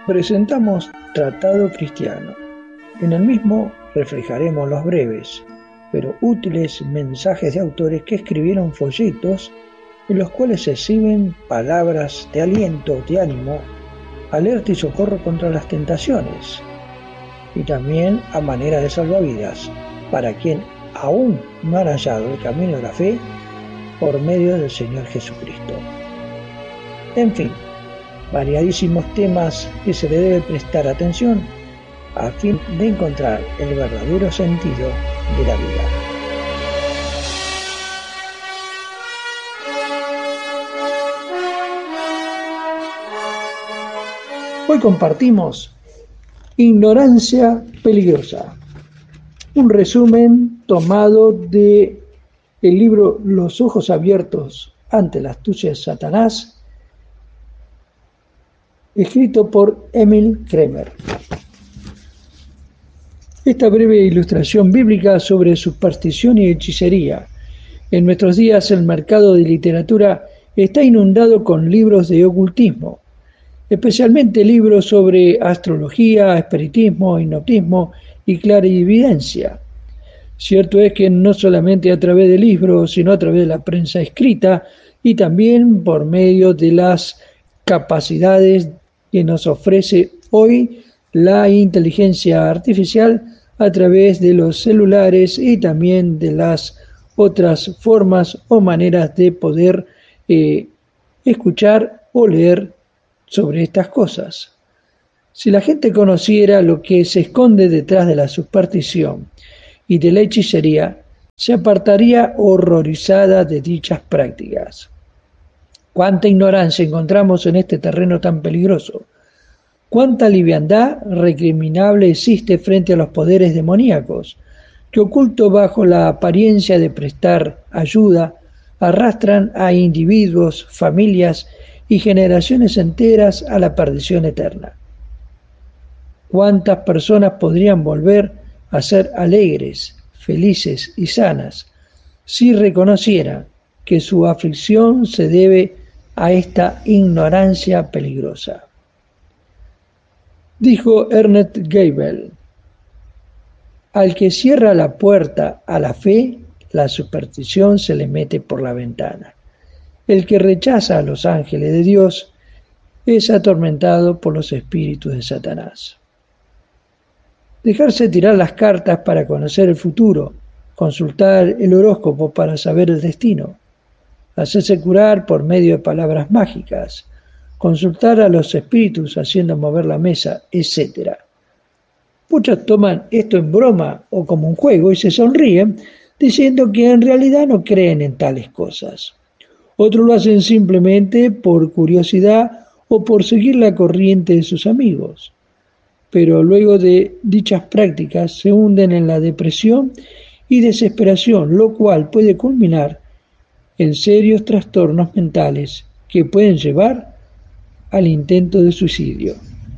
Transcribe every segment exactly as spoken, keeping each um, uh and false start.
presentamos Tratado Cristiano. En el mismo reflejaremos los breves, pero útiles mensajes de autores que escribieron folletos en los cuales se exhiben palabras de aliento, de ánimo, alerta y socorro contra las tentaciones, y también a manera de salvavidas para quien aún no han hallado el camino de la fe por medio del Señor Jesucristo. En fin, variadísimos temas que se le debe prestar atención a fin de encontrar el verdadero sentido de la vida. Hoy compartimos Ignorancia peligrosa, un resumen tomado de el libro Los ojos abiertos ante la astucia de Satanás, escrito por Emil Kremer. Esta breve ilustración bíblica sobre superstición y hechicería. En nuestros días el mercado de literatura está inundado con libros de ocultismo, especialmente libros sobre astrología, espiritismo, hipnotismo y clarividencia. Cierto es que no solamente a través de libros, sino a través de la prensa escrita y también por medio de las capacidades que nos ofrece hoy la inteligencia artificial a través de los celulares y también de las otras formas o maneras de poder eh, escuchar o leer sobre estas cosas. Si la gente conociera lo que se esconde detrás de la superstición y de la hechicería, se apartaría horrorizada de dichas prácticas. Cuánta ignorancia encontramos en este terreno tan peligroso. Cuánta liviandad recriminable existe frente a los poderes demoníacos, que oculto bajo la apariencia de prestar ayuda, arrastran a individuos, familias y generaciones enteras a la perdición eterna. ¿Cuántas personas podrían volver a ser alegres, felices y sanas si reconocieran que su aflicción se debe a esta ignorancia peligrosa? Dijo Ernest Gabel: al que cierra la puerta a la fe, la superstición se le mete por la ventana. El que rechaza a los ángeles de Dios es atormentado por los espíritus de Satanás. Dejarse tirar las cartas para conocer el futuro, consultar el horóscopo para saber el destino, hacerse curar por medio de palabras mágicas, consultar a los espíritus haciendo mover la mesa, etcétera. Muchos toman esto en broma o como un juego y se sonríen diciendo que en realidad no creen en tales cosas. Otros lo hacen simplemente por curiosidad o por seguir la corriente de sus amigos. Pero luego de dichas prácticas se hunden en la depresión y desesperación, lo cual puede culminar en serios trastornos mentales que pueden llevar al intento de suicidio.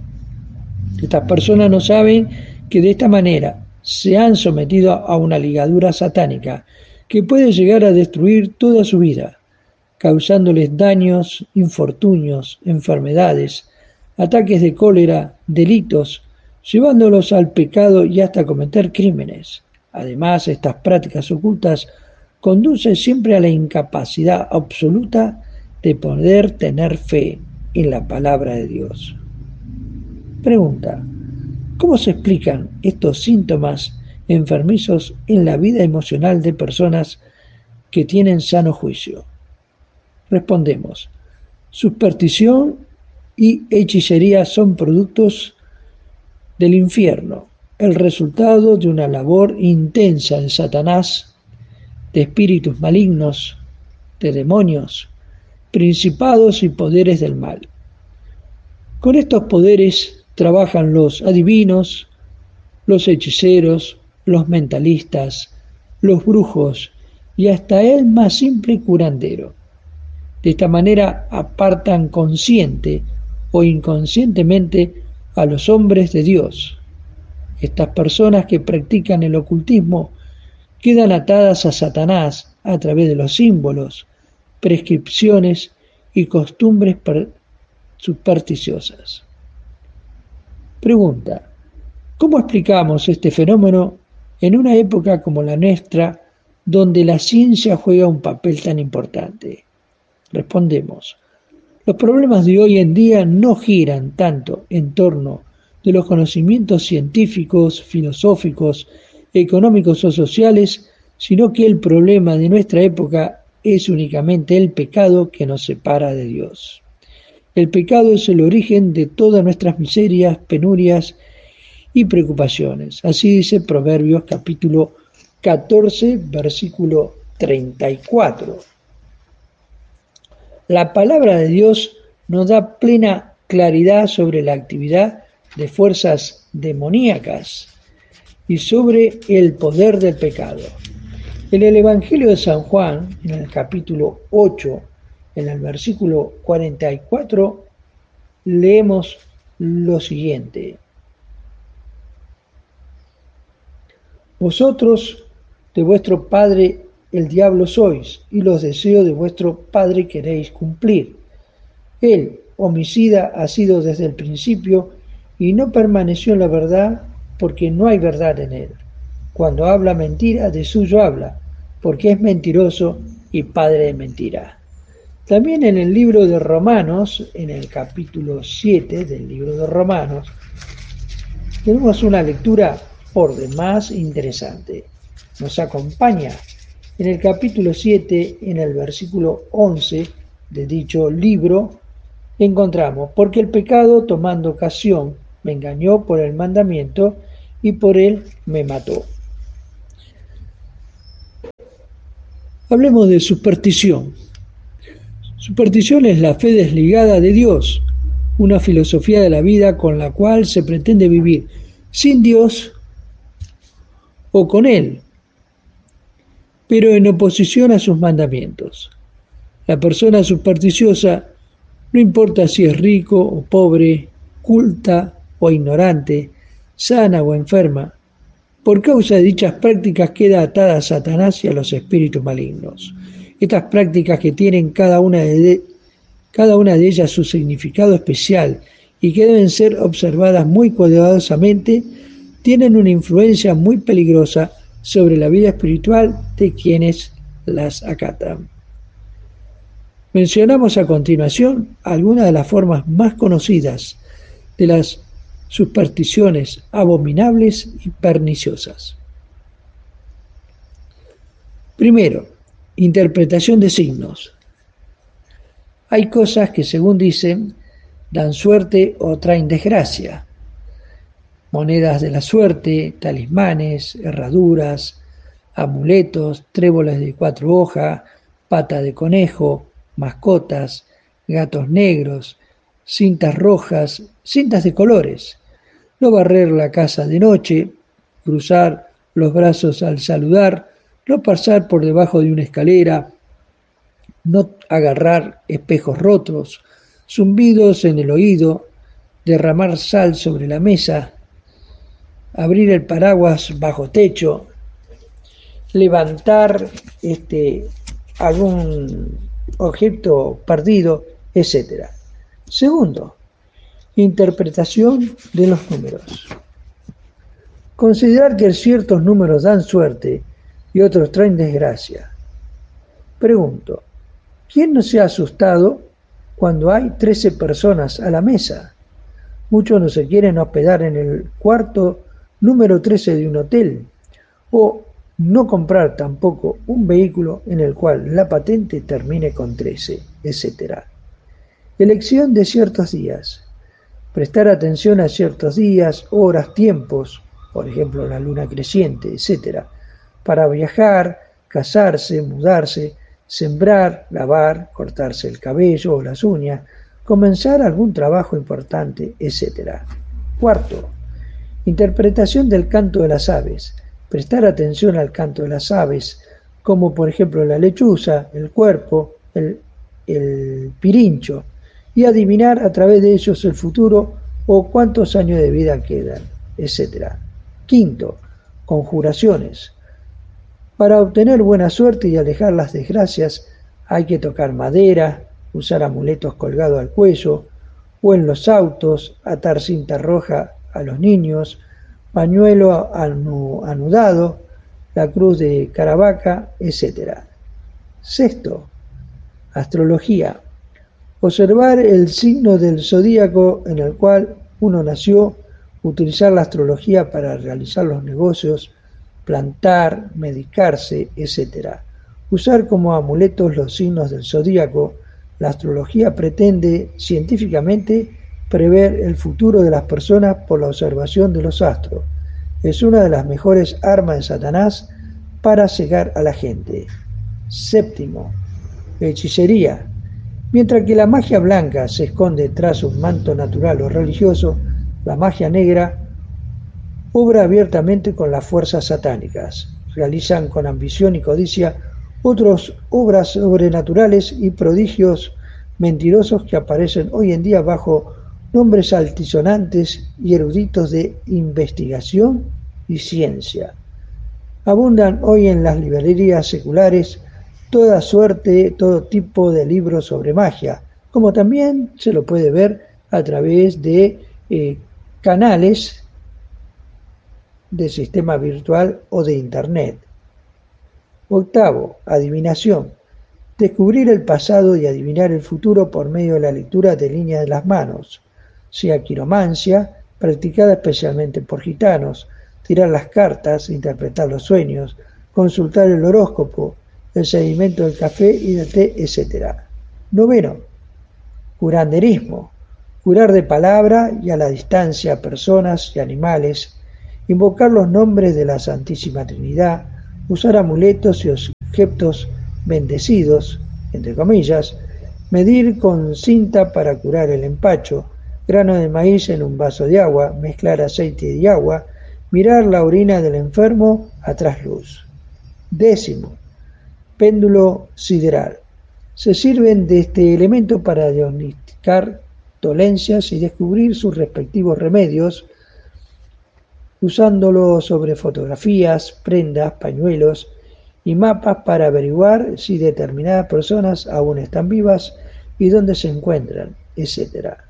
Estas personas no saben que de esta manera se han sometido a una ligadura satánica que puede llegar a destruir toda su vida, causándoles daños, infortunios, enfermedades, ataques de cólera, delitos, llevándolos al pecado y hasta cometer crímenes. Además, estas prácticas ocultas conducen siempre a la incapacidad absoluta de poder tener fe en la palabra de Dios. Pregunta: ¿cómo se explican estos síntomas enfermizos en la vida emocional de personas que tienen sano juicio? Respondemos: superstición y hechicería son productos del infierno, el resultado de una labor intensa de Satanás, de espíritus malignos, de demonios, principados y poderes del mal. Con estos poderes trabajan los adivinos, los hechiceros, los mentalistas, los brujos y hasta el más simple curandero. De esta manera apartan consciente o inconscientemente a los hombres de Dios. Estas personas que practican el ocultismo quedan atadas a Satanás a través de los símbolos, prescripciones y costumbres supersticiosas. Pregunta: ¿cómo explicamos este fenómeno en una época como la nuestra, donde la ciencia juega un papel tan importante? Respondemos: los problemas de hoy en día no giran tanto en torno de los conocimientos científicos, filosóficos, económicos o sociales, sino que el problema de nuestra época es únicamente el pecado que nos separa de Dios. El pecado es el origen de todas nuestras miserias, penurias y preocupaciones. Así dice Proverbios capítulo catorce, versículo treinta y cuatro. La palabra de Dios nos da plena claridad sobre la actividad de fuerzas demoníacas y sobre el poder del pecado. En el Evangelio de San Juan, en el capítulo ocho, en el versículo cuarenta y cuatro, leemos lo siguiente: vosotros de vuestro padre el diablo sois, y los deseos de vuestro padre queréis cumplir. Él, homicida, ha sido desde el principio, y no permaneció en la verdad, porque no hay verdad en él. Cuando habla mentira, de suyo habla, porque es mentiroso y padre de mentira. También en el libro de Romanos, en el capítulo siete del libro de Romanos, tenemos una lectura por demás interesante. Nos acompaña en el capítulo siete, en el versículo once de dicho libro, encontramos: porque el pecado, tomando ocasión, me engañó por el mandamiento, y por él me mató. Hablemos de superstición. Superstición es la fe desligada de Dios, una filosofía de la vida con la cual se pretende vivir sin Dios o con Él, pero en oposición a sus mandamientos. La persona supersticiosa, no importa si es rico o pobre, culta o ignorante, sana o enferma, por causa de dichas prácticas queda atada a Satanás y a los espíritus malignos. Estas prácticas, que tienen cada una de, cada una de ellas su significado especial y que deben ser observadas muy cuidadosamente, tienen una influencia muy peligrosa sobre la vida espiritual de quienes las acatan. Mencionamos a continuación algunas de las formas más conocidas de las supersticiones abominables y perniciosas. Primero, interpretación de signos. Hay cosas que, según dicen, dan suerte o traen desgracia. Monedas de la suerte, talismanes, herraduras, amuletos, tréboles de cuatro hojas, pata de conejo, mascotas, gatos negros, cintas rojas, cintas de colores, no barrer la casa de noche, cruzar los brazos al saludar, no pasar por debajo de una escalera, no agarrar espejos rotos, zumbidos en el oído, derramar sal sobre la mesa, abrir el paraguas bajo techo, levantar este, algún objeto perdido, etcétera. Segundo, interpretación de los números. Considerar que ciertos números dan suerte y otros traen desgracia. Pregunto: ¿quién no se ha asustado cuando hay trece personas a la mesa? Muchos no se quieren hospedar en el cuarto número trece de un hotel, o no comprar tampoco un vehículo en el cual la patente termine con trece, etcétera. Elección de ciertos días. Prestar atención a ciertos días, horas, tiempos, por ejemplo la luna creciente, etcétera, para viajar, casarse, mudarse, sembrar, lavar, cortarse el cabello o las uñas, comenzar algún trabajo importante, etcétera. Cuarto, interpretación del canto de las aves. Prestar atención al canto de las aves, como por ejemplo la lechuza, el cuerpo, el, el pirincho, y adivinar a través de ellos el futuro o cuántos años de vida quedan, etcétera. Quinto, conjuraciones. Para obtener buena suerte y alejar las desgracias, hay que tocar madera, usar amuletos colgados al cuello, o en los autos, atar cinta roja a los niños, pañuelo anudado, la cruz de Caravaca, etcétera. Sexto, astrología. Observar el signo del zodíaco en el cual uno nació, utilizar la astrología para realizar los negocios, plantar, medicarse, etcétera. Usar como amuletos los signos del zodíaco. La astrología pretende científicamente prever el futuro de las personas por la observación de los astros. Es una de las mejores armas de Satanás para cegar a la gente. Séptimo, hechicería. Mientras que la magia blanca se esconde tras un manto natural o religioso, la magia negra obra abiertamente con las fuerzas satánicas. Realizan con ambición y codicia otras obras sobrenaturales y prodigios mentirosos que aparecen hoy en día bajo nombres altisonantes y eruditos de investigación y ciencia. Abundan hoy en las librerías seculares toda suerte, todo tipo de libros sobre magia, como también se lo puede ver a través de eh, canales de sistema virtual o de internet. Octavo, adivinación. Descubrir el pasado y adivinar el futuro por medio de la lectura de líneas de las manos, sea quiromancia, practicada especialmente por gitanos, tirar las cartas, interpretar los sueños, consultar el horóscopo, el sedimento del café y del té, etcétera. Noveno, curanderismo. Curar de palabra y a la distancia a personas y animales, invocar los nombres de la Santísima Trinidad, usar amuletos y objetos bendecidos, entre comillas, medir con cinta para curar el empacho, grano de maíz en un vaso de agua, mezclar aceite y agua, mirar la orina del enfermo a trasluz. Décimo, péndulo sideral. Se sirven de este elemento para diagnosticar dolencias y descubrir sus respectivos remedios, usándolo sobre fotografías, prendas, pañuelos y mapas para averiguar si determinadas personas aún están vivas y dónde se encuentran, etcétera.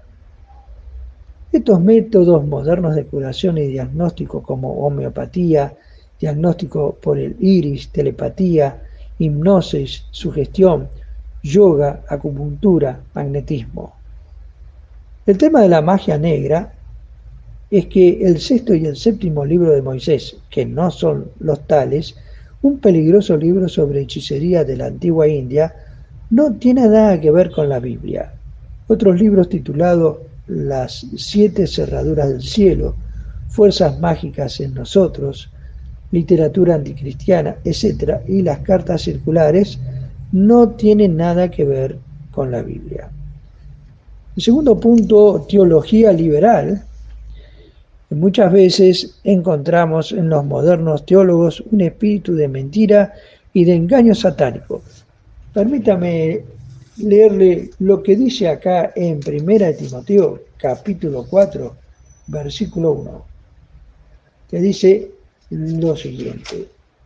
Estos métodos modernos de curación y diagnóstico como homeopatía, diagnóstico por el iris, telepatía, hipnosis, sugestión, yoga, acupuntura, magnetismo. El tema de la magia negra es que el sexto y el séptimo libro de Moisés, que no son los tales, un peligroso libro sobre hechicería de la antigua India, no tiene nada que ver con la Biblia. Otros libros titulados Las siete cerraduras del cielo, Fuerzas mágicas en nosotros, Literatura anticristiana, etcétera, y las cartas circulares no tienen nada que ver con la Biblia. El segundo punto, teología liberal. Muchas veces encontramos en los modernos teólogos un espíritu de mentira y de engaño satánico. Permítame leerle lo que dice acá en Primera de Timoteo, capítulo cuatro, versículo uno, que dice lo siguiente: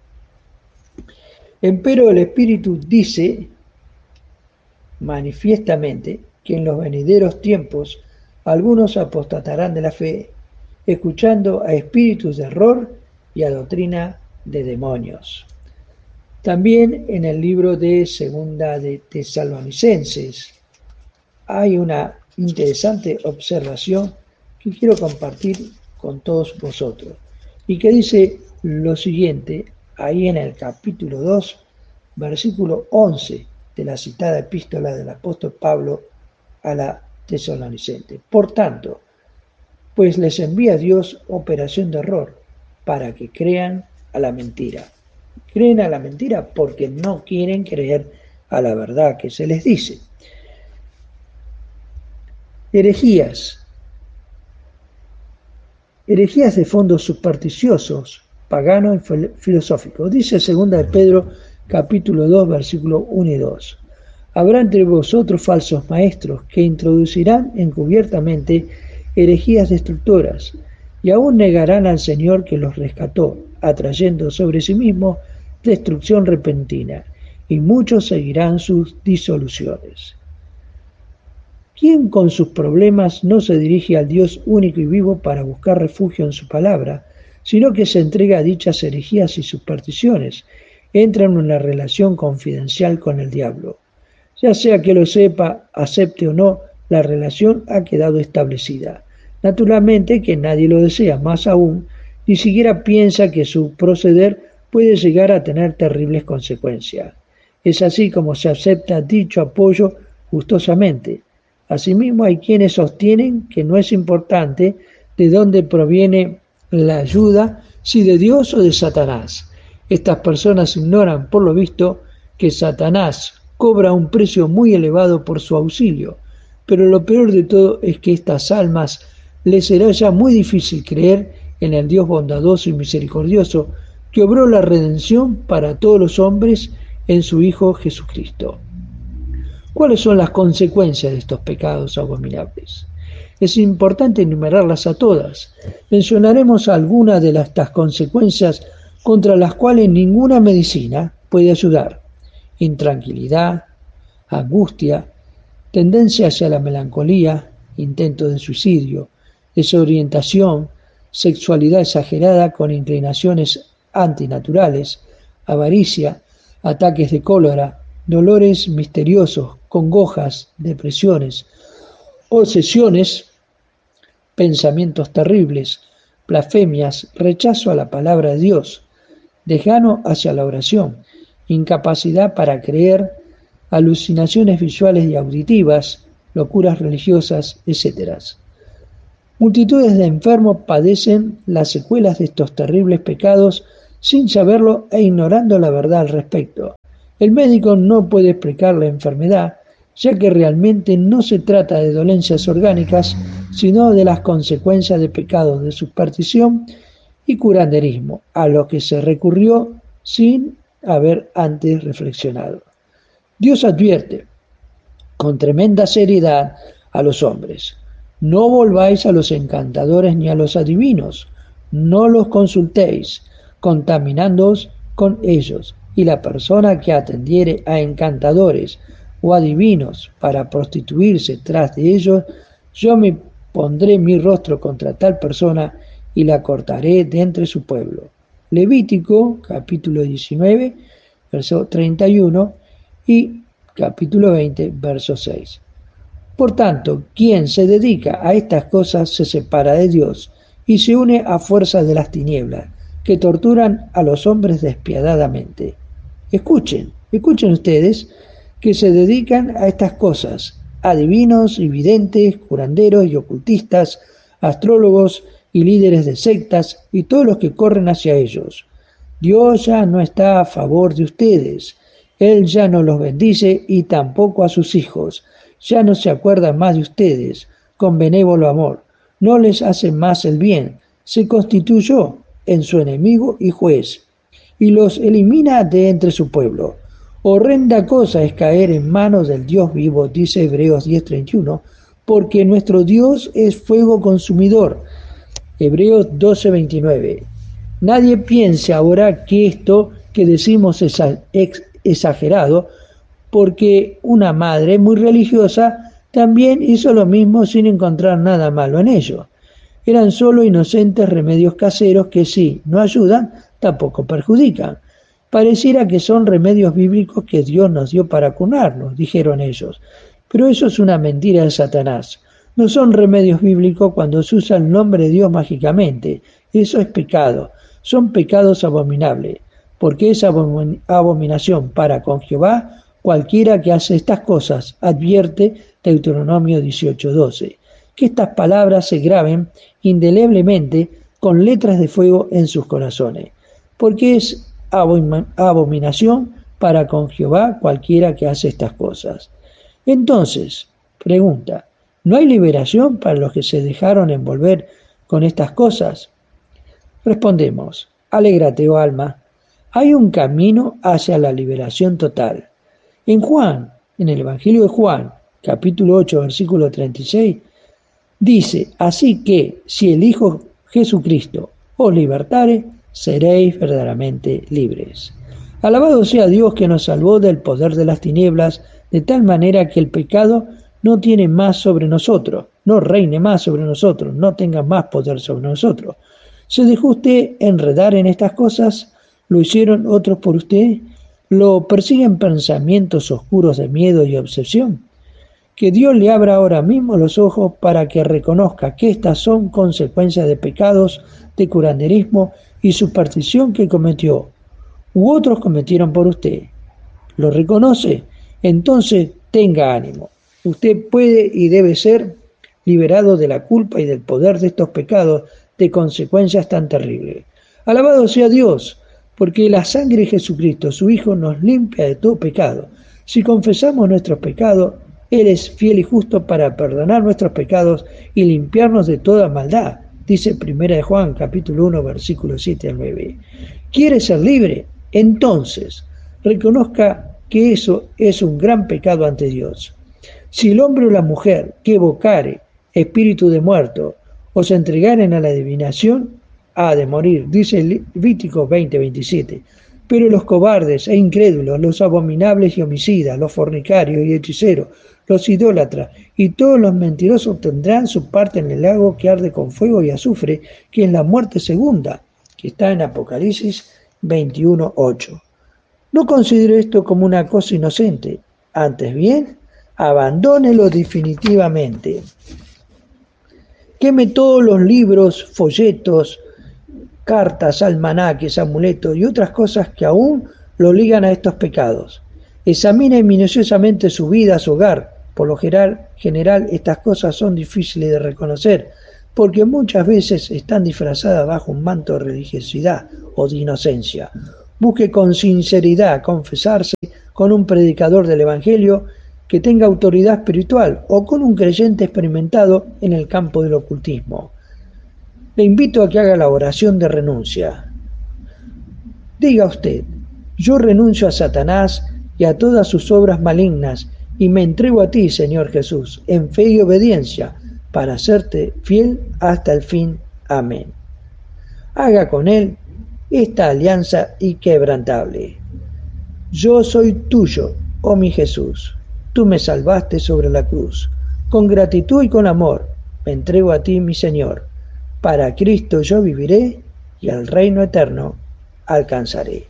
Empero el Espíritu dice manifiestamente que en los venideros tiempos algunos apostatarán de la fe, escuchando a espíritus de error y a doctrina de demonios. También en el libro de Segunda de Tesalonicenses hay una interesante observación que quiero compartir con todos vosotros y que dice lo siguiente ahí en el capítulo dos, versículo once de la citada epístola del apóstol Pablo a la Tesalonicenses. Por tanto, pues les envía Dios operación de error para que crean a la mentira. Creen a la mentira porque no quieren creer a la verdad que se les dice. Herejías. Herejías de fondos supersticiosos, paganos y filosóficos. Dice segunda de Pedro, capítulo dos, versículo uno y dos. Habrá entre vosotros falsos maestros que introducirán encubiertamente herejías destructoras y aún negarán al Señor que los rescató, atrayendo sobre sí mismos destrucción repentina, y muchos seguirán sus disoluciones. ¿Quién con sus problemas no se dirige al Dios único y vivo para buscar refugio en su palabra, sino que se entrega a dichas herejías y supersticiones? Entra en una relación confidencial con el diablo. Ya sea que lo sepa, acepte o no, la relación ha quedado establecida. Naturalmente que nadie lo desea, más aún, ni siquiera piensa que su proceder puede llegar a tener terribles consecuencias. Es así como se acepta dicho apoyo gustosamente. Asimismo, hay quienes sostienen que no es importante de dónde proviene la ayuda, si de Dios o de Satanás. Estas personas ignoran, por lo visto, que Satanás cobra un precio muy elevado por su auxilio, pero lo peor de todo es que a estas almas les será ya muy difícil creer en el Dios bondadoso y misericordioso que obró la redención para todos los hombres en su Hijo Jesucristo. ¿Cuáles son las consecuencias de estos pecados abominables? Es importante enumerarlas a todas. Mencionaremos algunas de estas consecuencias contra las cuales ninguna medicina puede ayudar: intranquilidad, angustia, tendencia hacia la melancolía, intento de suicidio, desorientación, sexualidad exagerada con inclinaciones antinaturales, avaricia, ataques de cólera, dolores misteriosos, congojas, depresiones, obsesiones, pensamientos terribles, blasfemias, rechazo a la palabra de Dios, desgano hacia la oración, incapacidad para creer, alucinaciones visuales y auditivas, locuras religiosas, etcétera. Multitudes de enfermos padecen las secuelas de estos terribles pecados sin saberlo e ignorando la verdad al respecto. El médico no puede explicar la enfermedad, ya que realmente no se trata de dolencias orgánicas, sino de las consecuencias de pecados de superstición y curanderismo, a lo que se recurrió sin haber antes reflexionado. Dios advierte con tremenda seriedad a los hombres: no volváis a los encantadores ni a los adivinos, no los consultéis, contaminándoos con ellos, y la persona que atendiere a encantadores o adivinos para prostituirse tras de ellos, yo me pondré mi rostro contra tal persona y la cortaré de entre su pueblo. Levítico, capítulo diecinueve, verso treinta y uno, y capítulo veinte, verso seis. Por tanto, quien se dedica a estas cosas se separa de Dios y se une a fuerzas de las tinieblas, que torturan a los hombres despiadadamente. Escuchen, escuchen ustedes que se dedican a estas cosas: adivinos y videntes, curanderos y ocultistas, astrólogos y líderes de sectas y todos los que corren hacia ellos. Dios ya no está a favor de ustedes. Él ya no los bendice y tampoco a sus hijos. Ya no se acuerda más de ustedes con benévolo amor. No les hace más el bien. Se constituyó en su enemigo y juez, y los elimina de entre su pueblo. Horrenda cosa es caer en manos del Dios vivo, dice Hebreos diez treinta y uno, porque nuestro Dios es fuego consumidor. Hebreos doce veintinueve. Nadie piense ahora que esto que decimos es exagerado, porque una madre muy religiosa también hizo lo mismo sin encontrar nada malo en ello. Eran solo inocentes remedios caseros que, si no ayudan, tampoco perjudican. Pareciera que son remedios bíblicos que Dios nos dio para curarnos, dijeron ellos. Pero eso es una mentira de Satanás. No son remedios bíblicos cuando se usa el nombre de Dios mágicamente. Eso es pecado. Son pecados abominables, porque es abomin- abominación para con Jehová cualquiera que hace estas cosas, advierte Deuteronomio dieciocho doce. Que estas palabras se graben indeleblemente con letras de fuego en sus corazones, porque es abominación para con Jehová cualquiera que hace estas cosas. Entonces, pregunta, ¿no hay liberación para los que se dejaron envolver con estas cosas? Respondemos: alégrate, oh alma, hay un camino hacia la liberación total. En Juan, en el Evangelio de Juan, capítulo ocho, versículo treinta y seis, dice: así que si el Hijo Jesucristo os libertare, seréis verdaderamente libres. Alabado sea Dios que nos salvó del poder de las tinieblas, de tal manera que el pecado no tiene más sobre nosotros, no reine más sobre nosotros, no tenga más poder sobre nosotros. ¿Se dejó usted enredar en estas cosas? ¿Lo hicieron otros por usted? ¿Lo persiguen pensamientos oscuros de miedo y obsesión? Que Dios le abra ahora mismo los ojos para que reconozca que estas son consecuencias de pecados, de curanderismo y superstición que cometió, u otros cometieron por usted. ¿Lo reconoce? Entonces tenga ánimo. Usted puede y debe ser liberado de la culpa y del poder de estos pecados de consecuencias tan terribles. Alabado sea Dios, porque la sangre de Jesucristo, su Hijo, nos limpia de todo pecado. Si confesamos nuestros pecados, Él es fiel y justo para perdonar nuestros pecados y limpiarnos de toda maldad, dice primera de Juan, capítulo uno, versículos siete al nueve. ¿Quiere ser libre? Entonces, reconozca que eso es un gran pecado ante Dios. Si el hombre o la mujer que evocare espíritu de muerto o se entregaren a la adivinación, ha de morir, dice Levítico veinte, veintisiete. Pero los cobardes e incrédulos, los abominables y homicidas, los fornicarios y hechiceros, los idólatras y todos los mentirosos tendrán su parte en el lago que arde con fuego y azufre, que es la muerte segunda, que está en Apocalipsis veintiuno, ocho. No considere esto como una cosa inocente, antes bien, abandónelo definitivamente. Queme todos los libros, folletos, cartas, almanaques, amuletos y otras cosas que aún lo ligan a estos pecados. Examine minuciosamente su vida, su hogar. Por lo general, general, estas cosas son difíciles de reconocer, porque muchas veces están disfrazadas bajo un manto de religiosidad o de inocencia. Busque con sinceridad confesarse con un predicador del Evangelio que tenga autoridad espiritual o con un creyente experimentado en el campo del ocultismo. Le invito a que haga la oración de renuncia. Diga usted: yo renuncio a Satanás y a todas sus obras malignas y me entrego a ti, Señor Jesús, en fe y obediencia, para serte fiel hasta el fin. Amén. Haga con él esta alianza inquebrantable. Yo soy tuyo, oh mi Jesús. Tú me salvaste sobre la cruz. Con gratitud y con amor me entrego a ti, mi Señor. Para Cristo yo viviré y el reino eterno alcanzaré.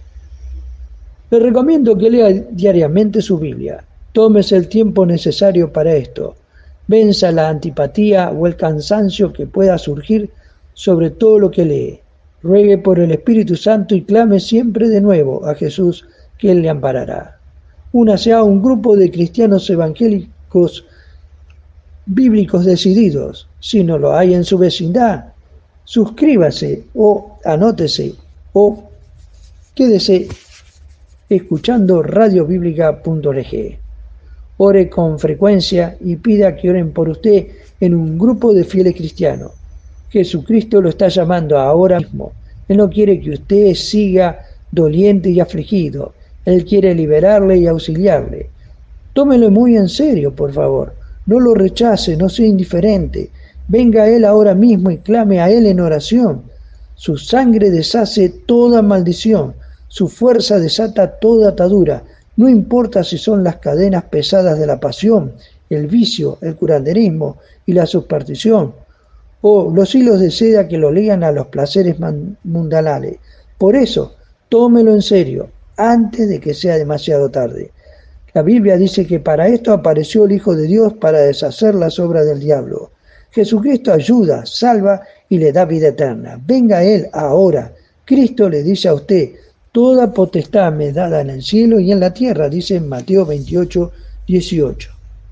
Le recomiendo que lea diariamente su Biblia. Tómese el tiempo necesario para esto. Venza la antipatía o el cansancio que pueda surgir sobre todo lo que lee. Ruegue por el Espíritu Santo y clame siempre de nuevo a Jesús, que Él le amparará. Únase a un grupo de cristianos evangélicos bíblicos decididos. Si no lo hay en su vecindad, suscríbase o anótese o quédese escuchando radio bíblica punto org. Ore con frecuencia y pida que oren por usted en un grupo de fieles cristianos. Jesucristo lo está llamando ahora mismo. Él no quiere que usted siga doliente y afligido. Él quiere liberarle y auxiliarle. Tómelo muy en serio, por favor. No lo rechace, no sea indiferente. Venga a Él ahora mismo y clame a Él en oración. Su sangre deshace toda maldición. Su fuerza desata toda atadura. No importa si son las cadenas pesadas de la pasión, el vicio, el curanderismo y la superstición, o los hilos de seda que lo ligan a los placeres mundanales. Por eso, tómelo en serio, antes de que sea demasiado tarde. La Biblia dice que para esto apareció el Hijo de Dios, para deshacer las obras del diablo. Jesucristo ayuda, salva y le da vida eterna. Venga a Él ahora. Cristo le dice a usted: toda potestad me es dada en el cielo y en la tierra, dice en Mateo veintiocho, dieciocho.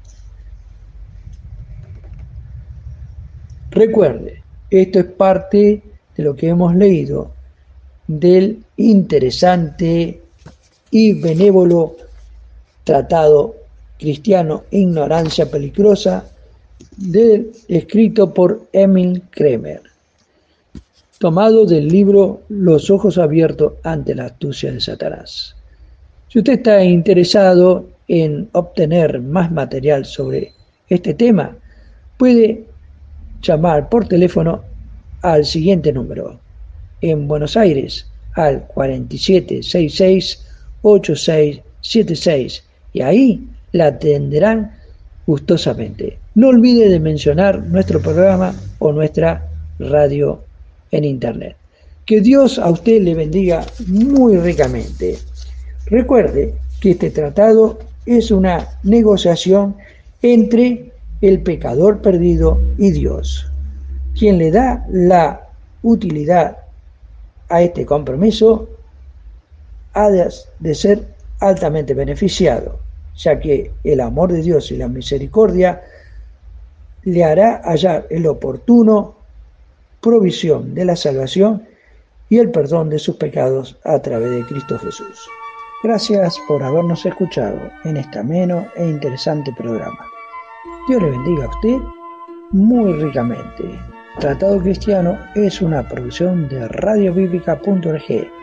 Recuerde, esto es parte de lo que hemos leído del interesante y benévolo tratado cristiano Ignorancia Peligrosa, del, escrito por Emil Kremer, tomado del libro Los ojos abiertos ante la astucia de Satanás. Si usted está interesado en obtener más material sobre este tema, puede llamar por teléfono al siguiente número. En Buenos Aires, al cuatro siete seis seis, ocho seis siete seis, y ahí la atenderán gustosamente. No olvide de mencionar nuestro programa o nuestra radio en internet. Que Dios a usted le bendiga muy ricamente. Recuerde que este tratado es una negociación entre el pecador perdido y Dios. Quien le da la utilidad a este compromiso ha de ser altamente beneficiado, ya que el amor de Dios y la misericordia le hará hallar el oportuno provisión de la salvación y el perdón de sus pecados a través de Cristo Jesús. Gracias por habernos escuchado en este ameno e interesante programa. Dios le bendiga a usted muy ricamente. Tratado Cristiano es una producción de radio bíblica punto org.